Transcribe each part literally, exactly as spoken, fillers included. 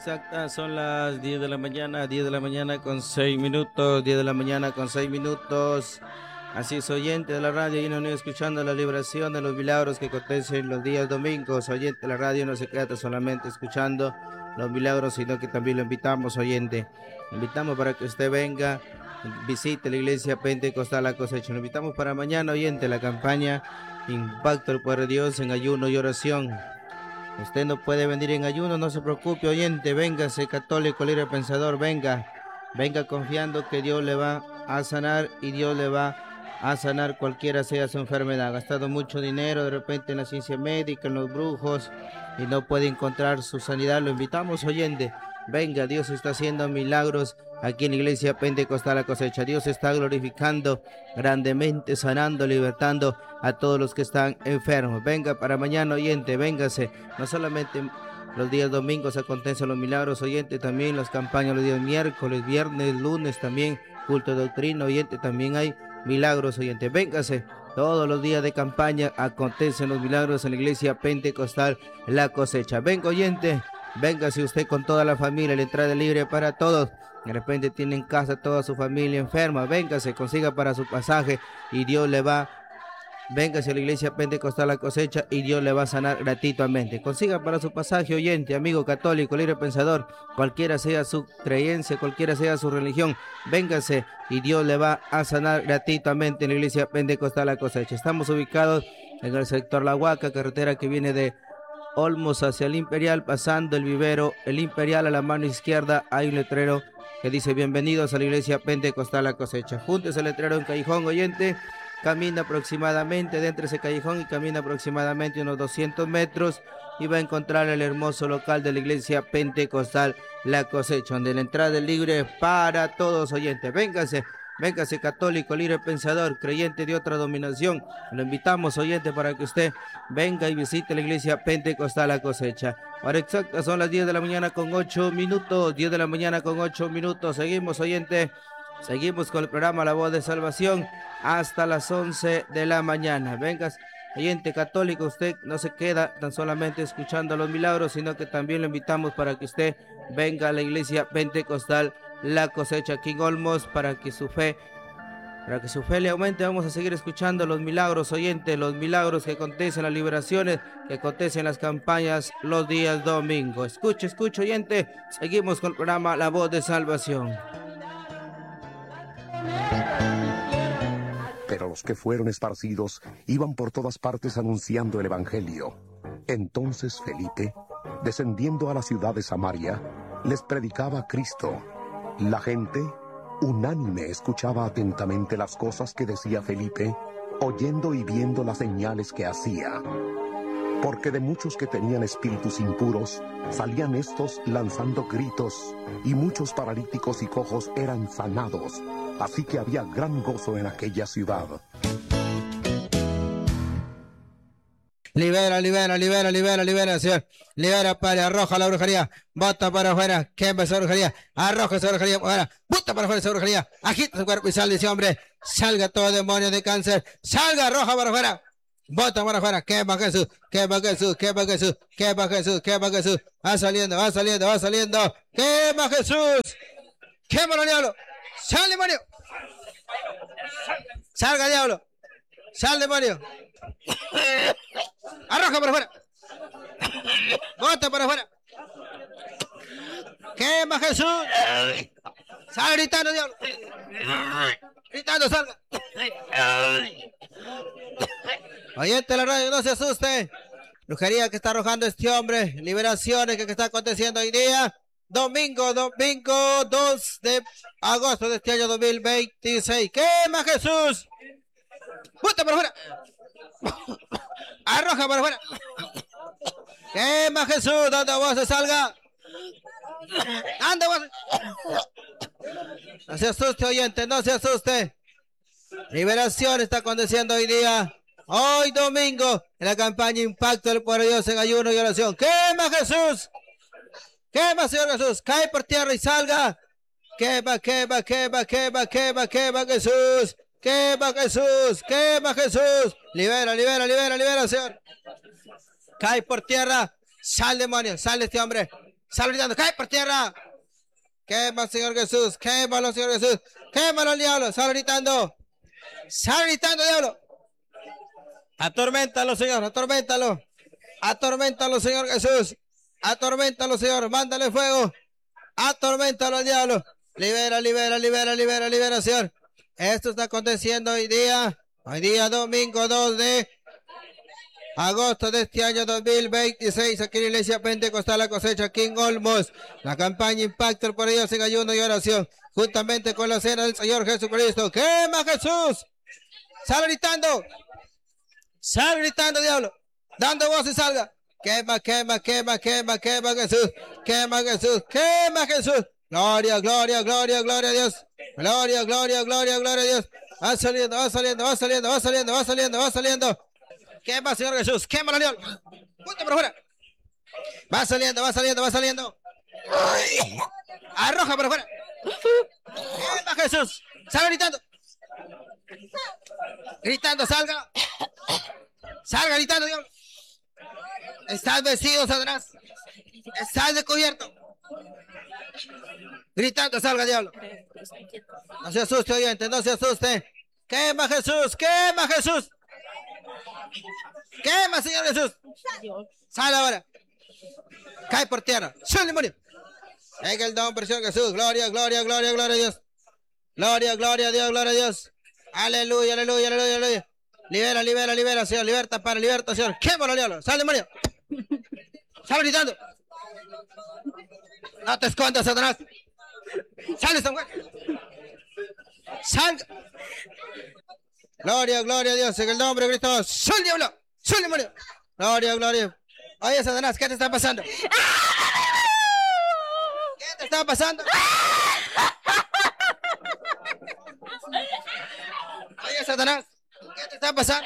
exacta, son las diez de la mañana, diez de la mañana con seis minutos, diez de la mañana con seis minutos. Así es, oyente de la radio, y no escuchando la liberación de los milagros que acontecen los días domingos. Oyente de la radio no se queda solamente escuchando los milagros, sino que también lo invitamos, oyente. Lo invitamos para que usted venga, visite la iglesia Pentecostal La Cosecha. Lo invitamos para mañana, oyente, la campaña Impacto del Poder de Dios en ayuno y oración. Usted no puede venir en ayuno, no se preocupe, oyente, véngase, católico, libre pensador, venga, venga confiando que Dios le va a sanar y Dios le va a sanar cualquiera sea su enfermedad. Ha gastado mucho dinero de repente en la ciencia médica, en los brujos, y no puede encontrar su sanidad. Lo invitamos, oyente, venga, Dios está haciendo milagros aquí en la iglesia Pentecostal La Cosecha. Dios está glorificando grandemente, sanando, libertando a todos los que están enfermos. Venga para mañana, oyente, véngase. No solamente los días domingos acontecen los milagros, oyente, también las campañas los días miércoles, viernes, lunes, también culto de doctrina, oyente, también hay milagros, oyente. Véngase. Todos los días de campaña acontecen los milagros en la iglesia Pentecostal La Cosecha. Venga, oyente, véngase usted con toda la familia, la entrada libre para todos. De repente tiene en casa toda su familia enferma, véngase, consiga para su pasaje y Dios le va, véngase a la iglesia Pentecostal La Cosecha y Dios le va a sanar gratuitamente. Consiga para su pasaje, oyente, amigo católico, libre pensador, cualquiera sea su creencia, cualquiera sea su religión, véngase y Dios le va a sanar gratuitamente en la iglesia Pentecostal La Cosecha. Estamos ubicados en el sector La Huaca, carretera que viene de Olmos hacia el Imperial, pasando el vivero, el Imperial a la mano izquierda, hay un letrero que dice bienvenidos a la iglesia Pentecostal La Cosecha. Júntese el letrero en callejón, oyente, camina aproximadamente dentro de ese callejón y camina aproximadamente unos doscientos metros y va a encontrar el hermoso local de la iglesia Pentecostal La Cosecha, donde la entrada es libre para todos, oyentes. Véngase, véngase, católico, libre pensador, creyente de otra dominación. Lo invitamos, oyente, para que usted venga y visite la iglesia Pentecostal La Cosecha. Ahora exacta son las diez de la mañana con ocho minutos, diez de la mañana con ocho minutos. Seguimos, oyente, seguimos con el programa La Voz de Salvación hasta las once de la mañana. Vengas, oyente católico, usted no se queda tan solamente escuchando los milagros, sino que también lo invitamos para que usted venga a la iglesia Pentecostal La Cosecha aquí en Olmos, para que su fe Para que su fe le aumente. Vamos a seguir escuchando los milagros, oyentes, los milagros que acontecen, las liberaciones que acontecen en las campañas los días domingos. Escuche, escuche, oyente. Seguimos con el programa La Voz de Salvación. Pero los que fueron esparcidos iban por todas partes anunciando el evangelio. Entonces Felipe, descendiendo a la ciudad de Samaria, les predicaba a Cristo. La gente, unánime, escuchaba atentamente las cosas que decía Felipe, oyendo y viendo las señales que hacía. Porque de muchos que tenían espíritus impuros, salían estos lanzando gritos, y muchos paralíticos y cojos eran sanados. Así que había gran gozo en aquella ciudad. Libera, libera, libera, libera, libera, Señor. Libera, Padre, arroja la brujería. Bota para afuera. Quema esa brujería. Arroja esa brujería. Ahora, bota para afuera esa brujería. Agita su cuerpo y sale ese hombre. Salga todo demonio de cáncer. Salga, arroja para afuera. Bota para afuera. Quema Jesús. Quema Jesús. Quema Jesús. Quema Jesús. Quema Jesús. Va saliendo, va saliendo, va saliendo. Quema Jesús. Quémalo, diablo. Sal, demonio. Salga, diablo. Sal, demonio. Arroja para afuera. Bota para afuera. Quema Jesús. Sal gritando, diablo. Gritando, salga. Oyente de la radio, no se asuste. Brujería que está arrojando este hombre. Liberaciones que, que está aconteciendo hoy día. Domingo, domingo dos de agosto de este año dos mil veintiséis. Quema Jesús. Bota para afuera. Arroja para afuera. Quema Jesús, donde vos se salga. Anda vos. No se asuste, oyente, no se asuste. Liberación está aconteciendo hoy día. Hoy domingo, en la campaña Impacto del Poder de Dios en ayuno y oración. Quema Jesús. Quema, Señor Jesús. Cae por tierra y salga. Quema, quema, quema, quema, quema, quema Jesús. Quema Jesús, quema Jesús. Libera, libera, libera, libera, Señor. Cae por tierra. Sal, demonio, sal de este hombre. Sal gritando, cae por tierra. Quema, Señor Jesús, quémalo, Señor Jesús. Quémalo al diablo. Sal gritando. Sal gritando, diablo. Atorméntalo, Señor, atorméntalo. Atorméntalo, Señor Jesús. Atorméntalo, Señor. Mándale fuego. Atorméntalo al diablo. Libera, libera, libera, libera, libera, Señor. Esto está aconteciendo hoy día. Hoy día domingo dos de agosto de este año dos mil veintiséis. Aquí en la Iglesia Pentecostal La Cosecha, aquí en Olmos. La campaña Impacto por Dios en ayuno y oración. Juntamente con la cena del Señor Jesucristo. ¡Quema, Jesús! ¡Sal gritando! ¡Sal gritando, diablo! Dando voz y salga. Quema, quema, quema, quema, quema, Jesús. Quema, Jesús. Quema, Jesús. Gloria, gloria, gloria, gloria a Dios. Gloria, gloria, gloria, gloria a Dios. Va saliendo, va saliendo, va saliendo, va saliendo, va saliendo, va saliendo. Quema, Señor Jesús. Quema, diablo. Punta por afuera. Va saliendo, va saliendo, va saliendo. Arroja por afuera. Quema, Jesús. Sal gritando. Gritando, salga. Salga gritando, diablo. Estás vestido, Satanás. Estás descubierto. Gritando, salga, diablo. No se asuste, oyente, no se asuste. Quema, Jesús, quema, Jesús. Quema, Señor Jesús. Sale ahora. Cae por tierra. ¡Sal, demonio! En el nombre del Señor Jesús. Gloria, gloria, gloria, gloria a Dios. Gloria, gloria a Dios, gloria a Dios. Aleluya, aleluya, aleluya, aleluya. Libera, libera, libera, Señor. Liberta para liberta, Señor. Quémalo, diablo. Sal, demonio. Sal gritando. No te escondas, Satanás. Sal esta mujer. Sal. Gloria, gloria a Dios. En el nombre de Cristo. Sal, diablo. Sal, demonio. Gloria, gloria. Oye, Satanás, ¿qué te está pasando? ¿Qué te está pasando? Oye, Satanás, ¿qué te está pasando?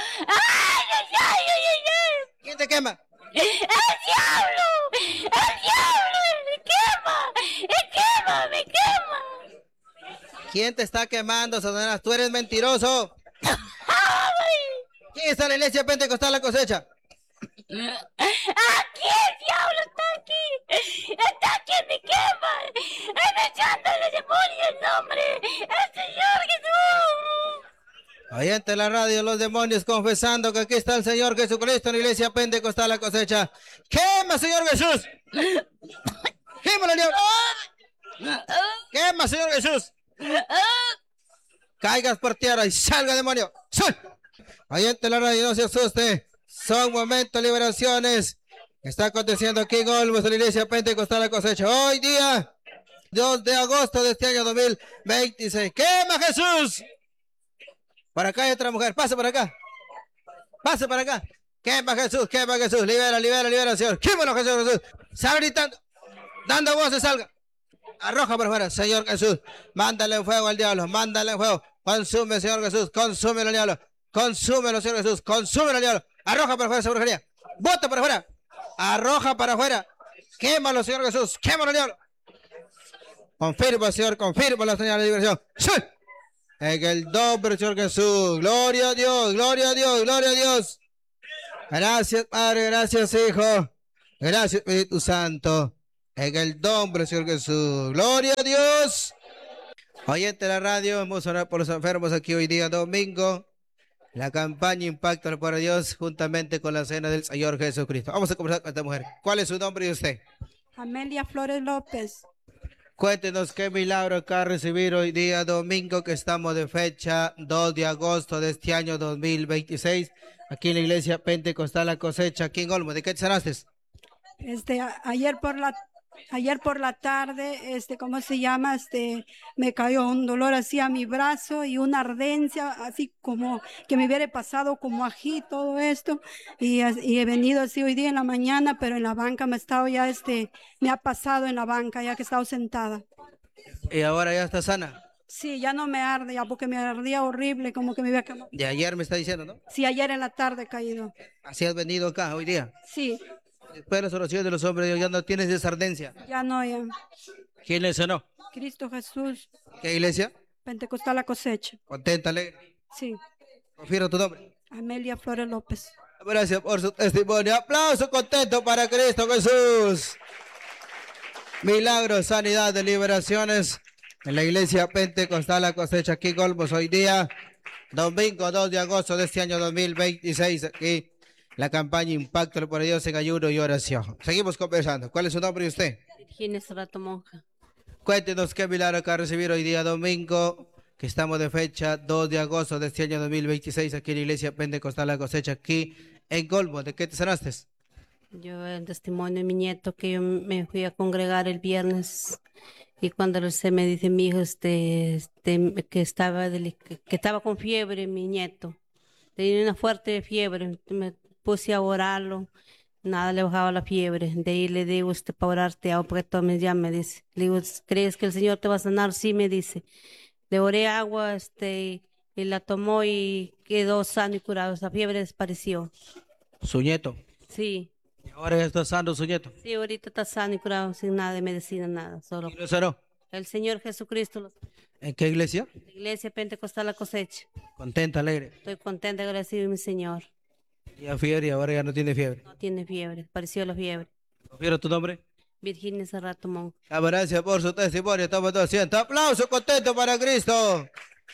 ¿Quién te quema? ¡El diablo! ¡El diablo! ¡Me quema! ¡Me quema! ¡Me quema! ¿Quién te está quemando, Satanás? Tú eres mentiroso. ¿Quién está en la Iglesia Pentecostal La Cosecha? ¡Aquí el diablo está aquí! ¡Está aquí! ¡Me quema! ¡Está echándole demonio el nombre! ¡El Señor Jesús! Oyente de la radio, los demonios confesando que aquí está el Señor Jesucristo en la Iglesia Pentecostal La Cosecha. ¡Quema, Señor Jesús! ¡Quémalo, diablo! ¡Quema, Señor Jesús! Caigas por tierra y salga, demonio. ¡Sal! Oyente de la radio, no se asuste. Son momentos de liberaciones. Está aconteciendo aquí en Olmos, en la Iglesia Pentecostal La Cosecha. Hoy día, dos de agosto de este año dos mil veintiséis. ¡Quema, Jesús! Por acá hay otra mujer. Pase por acá. Pase por acá. Quema, Jesús, quema, Jesús. Libera, libera, libera, Señor. Quémalo, Jesús, Jesús. Sal gritando. Dando voces, salga. Arroja por fuera, Señor Jesús. Mándale fuego al diablo. Mándale fuego. Consume, Señor Jesús. Consúmelo, diablo. Consúmelo, Señor Jesús. Consúmelo, diablo. Arroja para afuera esa brujería. Bota para afuera. Arroja para afuera. Quémalo, Señor Jesús. Quémalo, diablo. Confirma, Señor. Confirma la señal de liberación. ¡Sí! En el nombre del Señor Jesús. Gloria a Dios. Gloria a Dios. Gloria a Dios. Gracias, Padre. Gracias, Hijo. Gracias, Espíritu Santo. En el nombre del Señor Jesús. Gloria a Dios. Oyente de la radio, vamos a orar por los enfermos aquí hoy día domingo. La campaña Impacto por Dios juntamente con la cena del Señor Jesucristo. Vamos a conversar con esta mujer. ¿Cuál es su nombre y usted? Amelia Flores López. Cuéntenos qué milagro acá a recibir hoy día domingo que estamos de fecha dos de agosto de este año dos mil veintiséis. Aquí en la Iglesia Pentecostal La Cosecha, aquí en Olmos. ¿De qué te sanaste? Este, a- ayer por la ayer por la tarde, este, ¿cómo se llama? Este, me cayó un dolor así a mi brazo y una ardencia, así como que me hubiera pasado como ají todo esto. Y, as- y he venido así hoy día en la mañana, pero en la banca me he estado ya, este, me ha pasado en la banca ya que he estado sentada. Y ahora ya está sana. Sí, ya no me arde, ya porque me ardía horrible, como que me había quemado. De ayer me está diciendo, ¿no? Sí, ayer en la tarde he caído. Así has venido acá hoy día. Sí, Después de las oraciones de los hombres de Dios ya no tienes esa ardencia. ya no, ya. ¿Quién le sanó? Cristo Jesús, ¿Qué iglesia? Pentecostal La Cosecha. Contenta, alegre. Sí, Confirmo tu nombre. Amelia Flores López. Gracias por su testimonio. Aplauso contento para Cristo Jesús. Milagros, sanidad, de liberaciones en la iglesia Pentecostal La Cosecha aquí en Olmos hoy día, domingo dos de agosto de este año dos mil veintiséis, aquí la campaña Impacto por Dios en ayuno y oración. Seguimos conversando. ¿Cuál es su nombre y usted? Virginia Serrato Monja. Cuéntenos qué milagro acaba de recibir hoy día domingo, que estamos de fecha dos de agosto de este año dos mil veintiséis, aquí en la iglesia Pentecostal La Cosecha aquí en Olmos. ¿De qué te sanaste? Yo el testimonio de mi nieto que yo me fui a congregar el viernes y cuando se me dice mi hijo este, este que estaba deli- que, que estaba con fiebre mi nieto, tenía una fuerte fiebre, me puse a orarlo, nada le bajaba la fiebre, de ahí le digo este para orarte agua porque todo me llama, me dice, le digo, ¿crees que el Señor te va a sanar? Sí, me dice, le oré agua este y la tomó y quedó sano y curado, esa fiebre desapareció, Su nieto. sí. Y ahora ya está sano su nieto. Sí, ahorita está sano y curado sin nada de medicina, nada, solo ¿Y lo sanó? el Señor Jesucristo, lo- ¿En qué iglesia? la Iglesia Pentecostal La Cosecha. Contenta, alegre. Estoy contenta y agradecida, mi Señor. Ya fiebre y ahora ya no tiene fiebre. No tiene fiebre, pareció la fiebre. Confiero tu nombre. Virginia Serrato Monja. Gracias por su testimonio. Toma todo asiento. Aplauso contento para Cristo.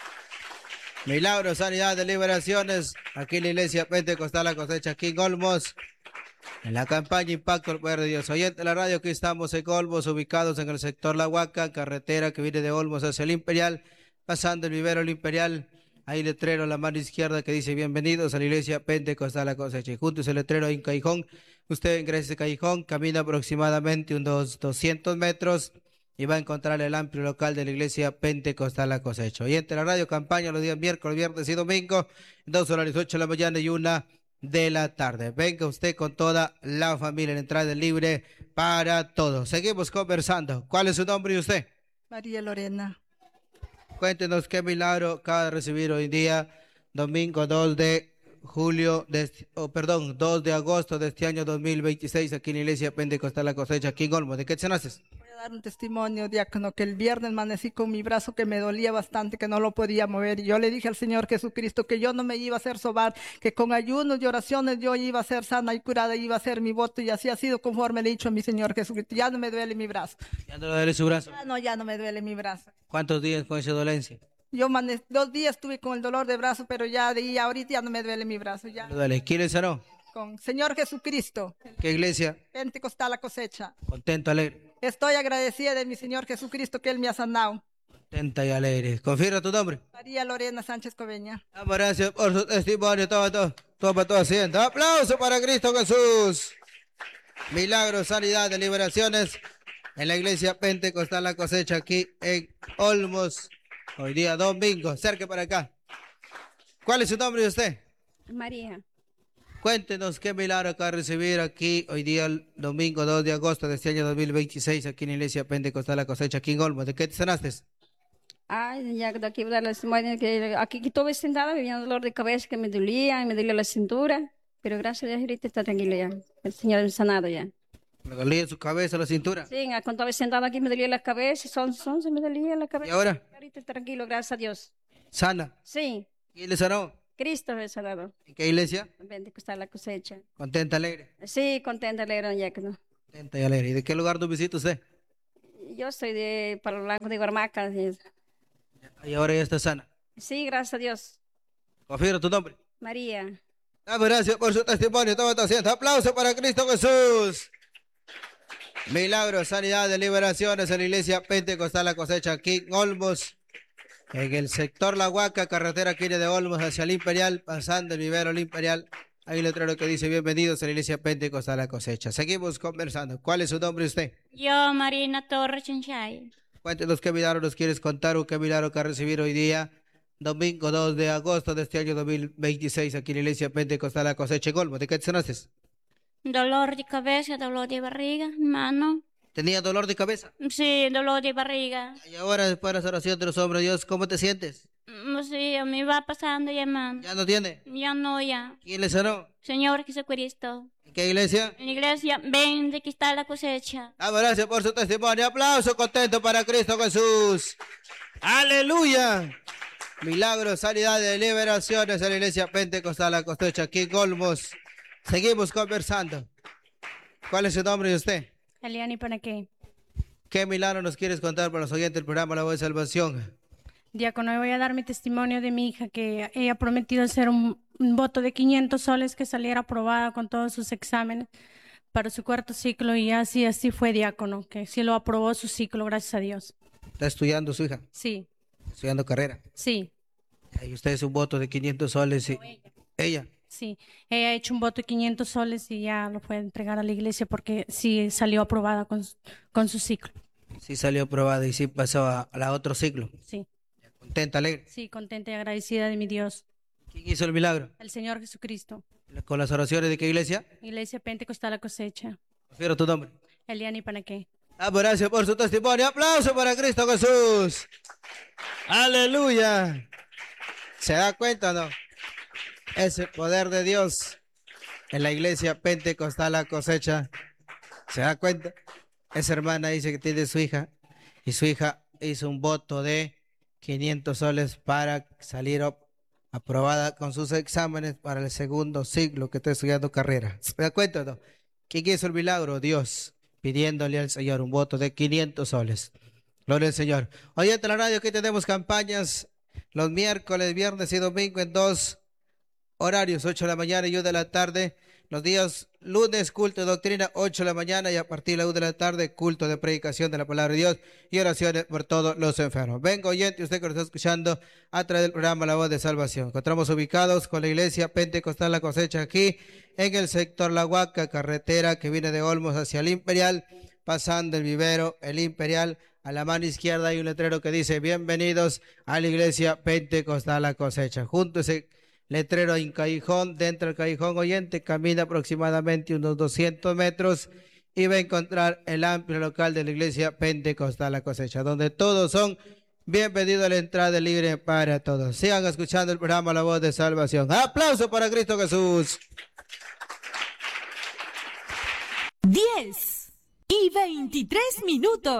Milagros, sanidad, de liberaciones. Aquí en la iglesia Pentecostal La Cosecha, aquí en Olmos. En la campaña Impacto al Poder de Dios. Oyente de la radio, aquí estamos en Olmos, ubicados en el sector La Huaca, carretera que viene de Olmos hacia el Imperial, pasando el vivero El Imperial. Hay letrero a la mano izquierda que dice bienvenidos a la iglesia Pentecostal La Cosecha. Y junto a ese letrero hay un callejón. Usted ingresa a ese callejón, camina aproximadamente unos doscientos metros y va a encontrar el amplio local de la iglesia Pentecostal La Cosecha. Oyente de la radio, campaña los días miércoles, viernes y domingo, dos horarios, ocho de la mañana y una de la tarde. Venga usted con toda la familia, la entrada es libre para todos. Seguimos conversando. ¿Cuál es su nombre y usted? María Lorena. Cuéntenos qué milagro acaba de recibir hoy día, domingo dos de julio, de, este- oh, perdón, dos de agosto de este año dos mil veintiséis, aquí en la iglesia Pentecostal La Cosecha, aquí en Olmos. ¿De qué te naces? Voy a dar un testimonio, diácono, que el viernes amanecí con mi brazo que me dolía bastante, que no lo podía mover. Y yo le dije al Señor Jesucristo que yo no me iba a hacer sobar, que con ayunos y oraciones yo iba a ser sana y curada, iba a ser mi voto. Y así ha sido conforme le he dicho a mi Señor Jesucristo. Ya no me duele mi brazo. Ya no le duele su brazo. Ya no, ya no me duele mi brazo. ¿Cuántos días con esa dolencia? Yo mane- dos días estuve con el dolor de brazo, pero ya de ahí a ahorita ya no me duele mi brazo. Ya ¿Le duele? ¿Quién le sanó? con Señor Jesucristo, ¿Qué iglesia? Pentecostal La Cosecha. Contento, alegre. Estoy agradecida de mi Señor Jesucristo que Él me ha sanado. Contenta y alegre. Confirma tu nombre. María Lorena Sánchez Coveña. Damos gracias por su testimonio. Toma todo, toma todo asiento. Aplauso para Cristo Jesús. Milagros, sanidad, de liberaciones en la iglesia Pentecostal La Cosecha aquí en Olmos. Hoy día domingo. Cerque para acá. ¿Cuál es su nombre de usted? María, Cuéntenos qué milagro acaba de recibir aquí hoy día el domingo dos de agosto de este año dos mil veintiséis aquí en la iglesia Pentecostal La Cosecha aquí en Olmos. ¿De qué te sanaste? ay, ya de aquí voy a dar la testimonio que aquí que estuve sentada, me venía un dolor de cabeza que me dolía, me dolía la cintura, pero gracias a Dios ahorita está tranquilo ya, el Señor es sanado ya. Me dolía su cabeza, la cintura. Sí, cuando estaba sentada aquí me dolía la cabeza, son, son, se me dolía la ¿Y cabeza. ahora? Ahorita está tranquilo, gracias a Dios. Sana. Sí, ¿Quién le sanó? Cristo me ha sanado. ¿En qué iglesia? Pentecostal La Cosecha. Contenta, alegre. Sí, contenta, alegre, ya que no. Contenta y alegre. ¿Y de qué lugar tú visita usted? Yo soy de Palo Blanco de Guarmaca. Sí, Y ahora ya está sana. sí, gracias a Dios. Confirma tu nombre. María. Damos gracias por su testimonio. Toma tu asiento. Aplauso para Cristo Jesús. Milagros, sanidad, de liberaciones en la iglesia Pentecostal La Cosecha aquí en Olmos. En el sector La Huaca, carretera que viene de Olmos hacia el Imperial, pasando el vivero El Imperial. Hay un letrero que dice bienvenidos a la iglesia Pentecostal La Cosecha. Seguimos conversando. ¿Cuál es su nombre usted? Yo, Marina Torres Chanchay. Cuéntenos qué milagro nos quieres contar o qué milagro que ha recibido hoy día, domingo dos de agosto de este año dos mil veintiséis, aquí en la iglesia Pentecostal La Cosecha en Olmos. ¿De qué te sanaste? Dolor de cabeza, dolor de barriga, mano. ¿Tenía dolor de cabeza? Sí, dolor de barriga. Y ahora, después de la oración de los hombres de Dios, ¿cómo te sientes? Mm, Sí, a mí va pasando ya, mano. ¿Ya no tiene? Ya no, ya. ¿Quién le sanó? Señor Jesucristo. ¿En qué iglesia? En la iglesia, ven de que está la cosecha. Damos gracias por su testimonio. Aplauso contento para Cristo Jesús. ¡Aleluya! Milagros, sanidad de liberaciones en la iglesia Pentecostal La Cosecha aquí en Olmos. Seguimos conversando. ¿Cuál es su nombre de usted? Eliani Panaqué. ¿Qué milagro nos quieres contar para los oyentes del programa La Voz de Salvación? Diácono, hoy voy a dar mi testimonio de mi hija que ella ha prometido hacer un, un voto de quinientos soles que saliera aprobada con todos sus exámenes para su cuarto ciclo y así, así fue, diácono, que sí lo aprobó su ciclo, gracias a Dios. ¿Está estudiando su hija? Sí, ¿Estudiando carrera? sí, Y usted es un voto de quinientos soles. Y... ¿Ella? sí. Ella ha hecho un voto de quinientos soles y ya lo fue a entregar a la iglesia porque sí salió aprobada con, su- con su ciclo. Sí salió aprobada y sí pasó a, a la otro ciclo. Sí, Contenta, alegre. sí, contenta y agradecida de mi Dios, ¿Quién hizo el milagro? el Señor Jesucristo. ¿Con las oraciones de qué iglesia? Iglesia Pentecostal La Cosecha, Refiero tu nombre. Eliani Panaqué. Ah, gracias por su testimonio. Aplauso para Cristo Jesús. Aleluya. ¿Se da cuenta o no? Ese poder de Dios en la iglesia Pentecostal La Cosecha. ¿Se da cuenta? Esa hermana dice que tiene su hija y su hija hizo un voto de quinientos soles para salir op- aprobada con sus exámenes para el segundo ciclo que está estudiando carrera. ¿Se da cuenta o no? ¿Quién hizo el milagro? Dios, pidiéndole al Señor un voto de quinientos soles. Gloria al Señor. Hoy en la radio aquí tenemos campañas los miércoles, viernes y domingo en dos horarios, ocho de la mañana y una de la tarde. Los días lunes, culto de doctrina, ocho de la mañana y a partir de la una de la tarde, culto de predicación de la palabra de Dios y oraciones por todos los enfermos. Venga, oyente, usted que nos está escuchando a través del programa La Voz de Salvación. Encontramos ubicados con la iglesia Pentecostal La Cosecha aquí en el sector La Huaca, carretera que viene de Olmos hacia el Imperial, pasando el vivero, el Imperial. A la mano izquierda hay un letrero que dice: bienvenidos a la iglesia Pentecostal La Cosecha. Junto a ese letrero hay un callejón. Dentro del callejón, oyente, camina aproximadamente unos doscientos metros y va a encontrar el amplio local de la iglesia Pentecostal La Cosecha, donde todos son bienvenidos a la entrada libre para todos. Sigan escuchando el programa La Voz de Salvación. ¡Aplauso para Cristo Jesús! diez y veintitrés minutos.